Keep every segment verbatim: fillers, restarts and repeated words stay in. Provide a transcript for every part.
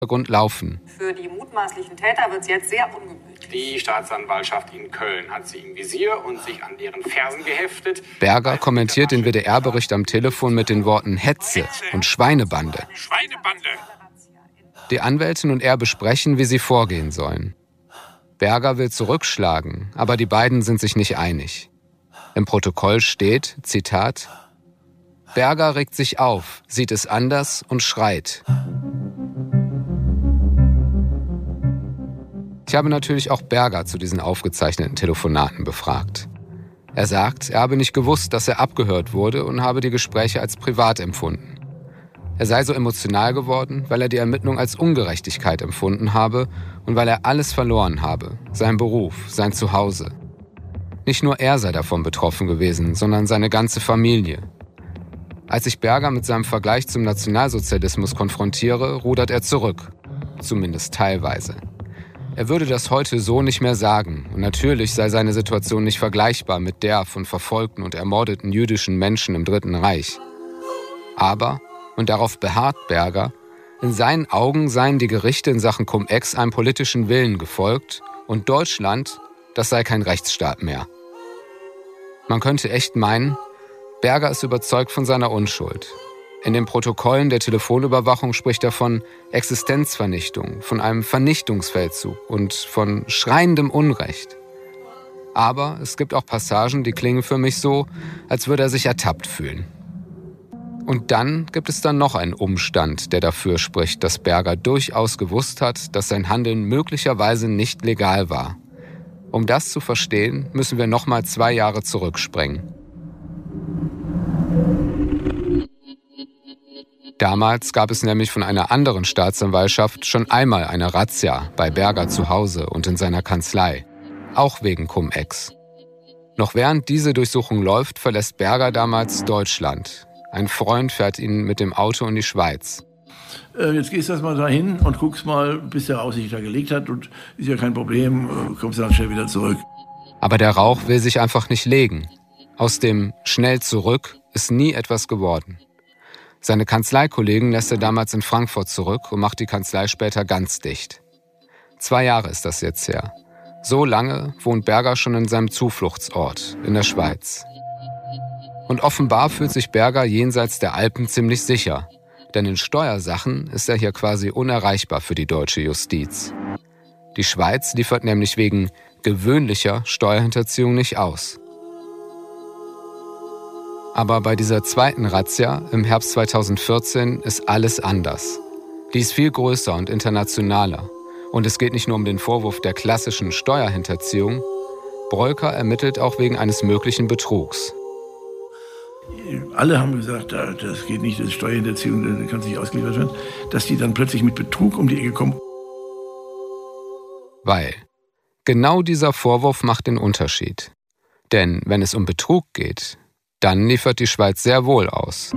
Hintergrund laufen. Für die mutmaßlichen Täter wird es jetzt sehr ungemütlich. Die Staatsanwaltschaft in Köln hat sie im Visier und sich an deren Fersen geheftet. Berger kommentiert den W D R-Bericht am Telefon mit den Worten Hetze und Schweinebande. Schweinebande. Die Anwältin und er besprechen, wie sie vorgehen sollen. Berger will zurückschlagen, aber die beiden sind sich nicht einig. Im Protokoll steht, Zitat, Berger regt sich auf, sieht es anders und schreit. Ich habe natürlich auch Berger zu diesen aufgezeichneten Telefonaten befragt. Er sagt, er habe nicht gewusst, dass er abgehört wurde und habe die Gespräche als privat empfunden. Er sei so emotional geworden, weil er die Ermittlung als Ungerechtigkeit empfunden habe und weil er alles verloren habe, seinen Beruf, sein Zuhause. Nicht nur er sei davon betroffen gewesen, sondern seine ganze Familie. Als ich Berger mit seinem Vergleich zum Nationalsozialismus konfrontiere, rudert er zurück, zumindest teilweise. Er würde das heute so nicht mehr sagen und natürlich sei seine Situation nicht vergleichbar mit der von verfolgten und ermordeten jüdischen Menschen im Dritten Reich. Aber, und darauf beharrt Berger, in seinen Augen seien die Gerichte in Sachen Cum-Ex einem politischen Willen gefolgt und Deutschland, das sei kein Rechtsstaat mehr. Man könnte echt meinen, Berger ist überzeugt von seiner Unschuld. In den Protokollen der Telefonüberwachung spricht er von Existenzvernichtung, von einem Vernichtungsfeldzug und von schreiendem Unrecht. Aber es gibt auch Passagen, die klingen für mich so, als würde er sich ertappt fühlen. Und dann gibt es dann noch einen Umstand, der dafür spricht, dass Berger durchaus gewusst hat, dass sein Handeln möglicherweise nicht legal war. Um das zu verstehen, müssen wir nochmal zwei Jahre zurückspringen. Damals gab es nämlich von einer anderen Staatsanwaltschaft schon einmal eine Razzia bei Berger zu Hause und in seiner Kanzlei, auch wegen Cum-Ex. Noch während diese Durchsuchung läuft, verlässt Berger damals Deutschland. Ein Freund fährt ihn mit dem Auto in die Schweiz. Äh, jetzt gehst du erst mal dahin und guckst mal, bis der Rauch sich da gelegt hat und ist ja kein Problem, kommst dann schnell wieder zurück. Aber der Rauch will sich einfach nicht legen. Aus dem schnell zurück ist nie etwas geworden. Seine Kanzleikollegen lässt er damals in Frankfurt zurück und macht die Kanzlei später ganz dicht. Zwei Jahre ist das jetzt her. So lange wohnt Berger schon in seinem Zufluchtsort in der Schweiz. Und offenbar fühlt sich Berger jenseits der Alpen ziemlich sicher, denn in Steuersachen ist er hier quasi unerreichbar für die deutsche Justiz. Die Schweiz liefert nämlich wegen gewöhnlicher Steuerhinterziehung nicht aus. Aber bei dieser zweiten Razzia im Herbst zweitausendvierzehn ist alles anders. Die ist viel größer und internationaler. Und es geht nicht nur um den Vorwurf der klassischen Steuerhinterziehung. Breuker ermittelt auch wegen eines möglichen Betrugs. Alle haben gesagt, das geht nicht, das ist Steuerhinterziehung, das kann nicht ausgeliefert werden. Dass die dann plötzlich mit Betrug um die Ecke kommen. Weil genau dieser Vorwurf macht den Unterschied. Denn wenn es um Betrug geht, dann liefert die Schweiz sehr wohl aus.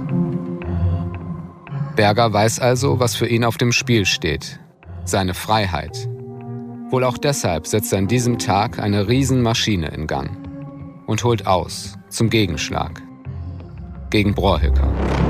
Berger weiß also, was für ihn auf dem Spiel steht. Seine Freiheit. Wohl auch deshalb setzt er an diesem Tag eine Riesenmaschine in Gang und holt aus zum Gegenschlag gegen Brohülker.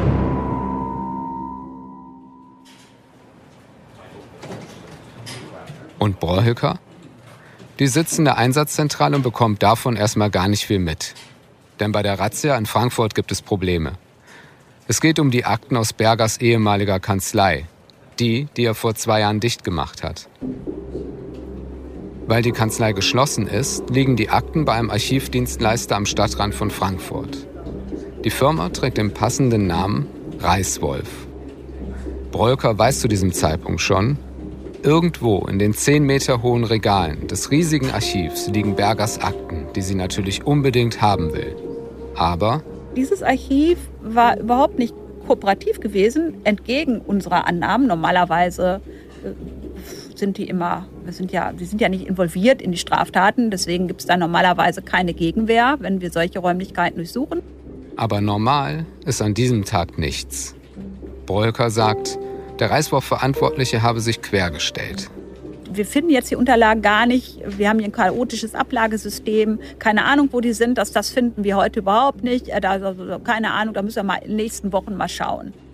Und Brohülker? Die sitzt in der Einsatzzentrale und bekommt davon erstmal gar nicht viel mit. Denn bei der Razzia in Frankfurt gibt es Probleme. Es geht um die Akten aus Bergers ehemaliger Kanzlei, die, die er vor zwei Jahren dicht gemacht hat. Weil die Kanzlei geschlossen ist, liegen die Akten bei einem Archivdienstleister am Stadtrand von Frankfurt. Die Firma trägt den passenden Namen Reißwolf. Breuker weiß zu diesem Zeitpunkt schon, irgendwo in den zehn Meter hohen Regalen des riesigen Archivs liegen Bergers Akten, die sie natürlich unbedingt haben will. Aber dieses Archiv war überhaupt nicht kooperativ gewesen, entgegen unserer Annahmen. Normalerweise äh, sind die immer, wir sind ja, die sind ja nicht involviert in die Straftaten, deswegen gibt es da normalerweise keine Gegenwehr, wenn wir solche Räumlichkeiten durchsuchen. Aber normal ist an diesem Tag nichts. Breuker sagt, der Reißwolf-Verantwortliche habe sich quergestellt. Wir finden jetzt die Unterlagen gar nicht. Wir haben hier ein chaotisches Ablagesystem. Keine Ahnung, wo die sind. Das, das finden wir heute überhaupt nicht. Da, also, keine Ahnung, da müssen wir mal in den nächsten Wochen mal schauen.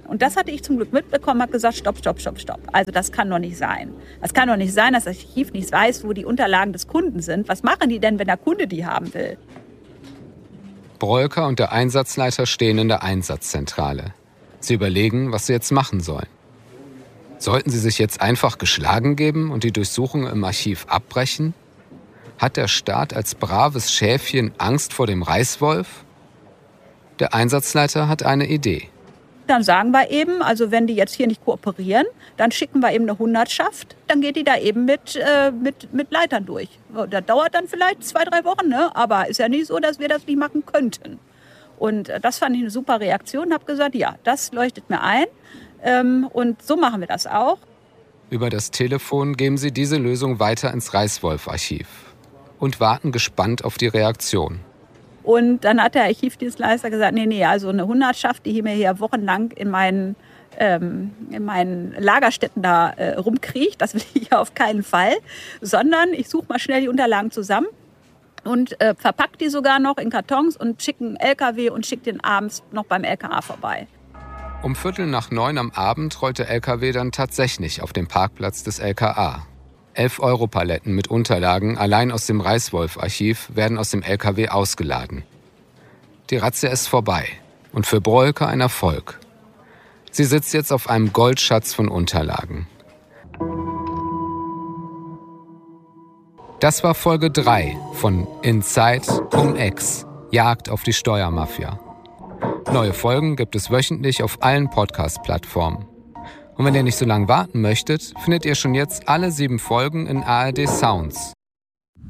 Und das hatte ich zum Glück mitbekommen, habe gesagt, stopp, stopp, stopp, stopp. Also das kann doch nicht sein. Das kann doch nicht sein, dass das Archiv nicht weiß, wo die Unterlagen des Kunden sind. Was machen die denn, wenn der Kunde die haben will? Broeker und der Einsatzleiter stehen in der Einsatzzentrale. Sie überlegen, was sie jetzt machen sollen. Sollten sie sich jetzt einfach geschlagen geben und die Durchsuchung im Archiv abbrechen? Hat der Staat als braves Schäfchen Angst vor dem Reißwolf? Der Einsatzleiter hat eine Idee. Dann sagen wir eben, also wenn die jetzt hier nicht kooperieren, dann schicken wir eben eine Hundertschaft, dann geht die da eben mit, äh, mit, mit Leitern durch. Das dauert dann vielleicht zwei, drei Wochen, ne? Aber ist ja nicht so, dass wir das nicht machen könnten. Und äh, das fand ich eine super Reaktion, habe gesagt, ja, das leuchtet mir ein ähm, und so machen wir das auch. Über das Telefon geben sie diese Lösung weiter ins Reißwolf-Archiv und warten gespannt auf die Reaktion. Und dann hat der Archivdienstleister gesagt, nee, nee, also eine Hundertschaft, die mir hier wochenlang in meinen, ähm, in meinen Lagerstätten da äh, rumkriecht, das will ich auf keinen Fall, sondern ich suche mal schnell die Unterlagen zusammen und äh, verpacke die sogar noch in Kartons und schicke einen L K W und schicke den abends noch beim L K A vorbei. Um Viertel nach neun am Abend rollt der L K W dann tatsächlich auf den Parkplatz des L K A. Elf Europaletten mit Unterlagen allein aus dem Reißwolf-Archiv werden aus dem L K W ausgeladen. Die Razzia ist vorbei und für Broeker ein Erfolg. Sie sitzt jetzt auf einem Goldschatz von Unterlagen. Das war Folge drei von Inside Cum-Ex, Jagd auf die Steuermafia. Neue Folgen gibt es wöchentlich auf allen Podcast-Plattformen. Und wenn ihr nicht so lange warten möchtet, findet ihr schon jetzt alle sieben Folgen in A R D Sounds.